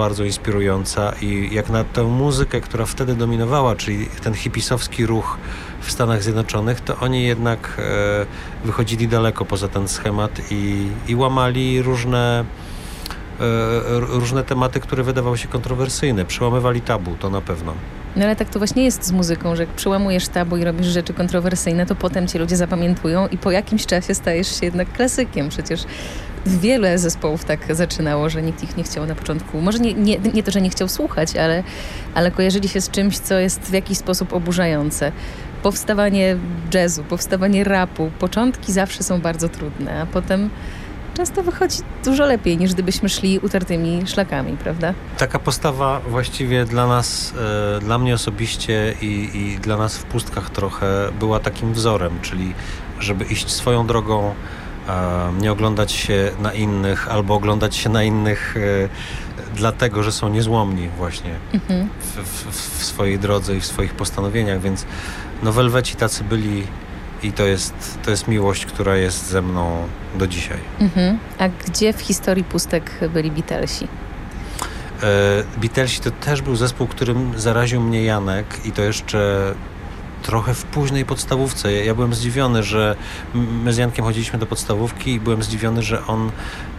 bardzo inspirująca i jak na tę muzykę, która wtedy dominowała, czyli ten hipisowski ruch w Stanach Zjednoczonych, to oni jednak wychodzili daleko poza ten schemat i łamali różne tematy, które wydawały się kontrowersyjne. Przełamywali tabu, to na pewno. No ale tak to właśnie jest z muzyką, że jak przełamujesz tabu i robisz rzeczy kontrowersyjne, to potem ci ludzie zapamiętują i po jakimś czasie stajesz się jednak klasykiem. Przecież wiele zespołów tak zaczynało, że nikt ich nie chciał na początku. Może nie to, że nie chciał słuchać, ale kojarzyli się z czymś, co jest w jakiś sposób oburzające. Powstawanie jazzu, powstawanie rapu, początki zawsze są bardzo trudne, a potem często wychodzi dużo lepiej, niż gdybyśmy szli utartymi szlakami, prawda? Taka postawa właściwie dla nas, dla mnie osobiście i dla nas w Pustkach trochę była takim wzorem, czyli żeby iść swoją drogą, nie oglądać się na innych, albo oglądać się na innych dlatego, że są niezłomni właśnie w swojej drodze i w swoich postanowieniach, więc no Welweci tacy byli i to jest miłość, która jest ze mną do dzisiaj. A gdzie w historii Pustek byli Beatlesi? Beatlesi to też był zespół, którym zaraził mnie Janek i to jeszcze trochę w późnej podstawówce. Ja byłem zdziwiony, że my z Jankiem chodziliśmy do podstawówki i byłem zdziwiony, że on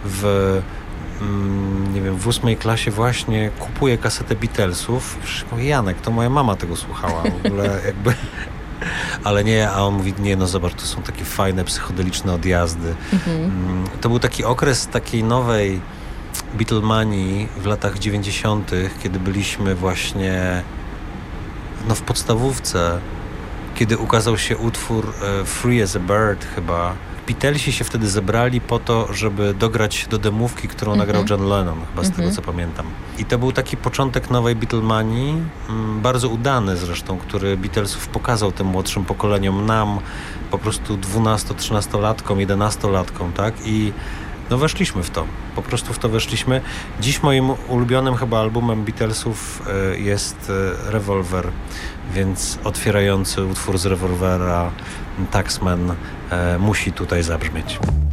w 8 klasie właśnie kupuje kasetę Beatlesów. Janek, to moja mama tego słuchała. W ogóle jakby... Ale nie, a on mówi, nie, no zobacz, to są takie fajne, psychodeliczne odjazdy. To był taki okres takiej nowej Beatlemanii w latach 90., kiedy byliśmy właśnie w podstawówce, kiedy ukazał się utwór Free as a Bird chyba. Beatlesi się wtedy zebrali po to, żeby dograć do demówki, którą nagrał John Lennon, chyba z tego co pamiętam. I to był taki początek nowej Beatlemanii, bardzo udany zresztą, który Beatlesów pokazał tym młodszym pokoleniom, nam, po prostu 12-13-latkom, 11-latkom, tak? I weszliśmy w to. Po prostu w to weszliśmy. Dziś moim ulubionym chyba albumem Beatlesów jest Revolver, więc otwierający utwór z Revolvera Taxman musi tutaj zabrzmieć.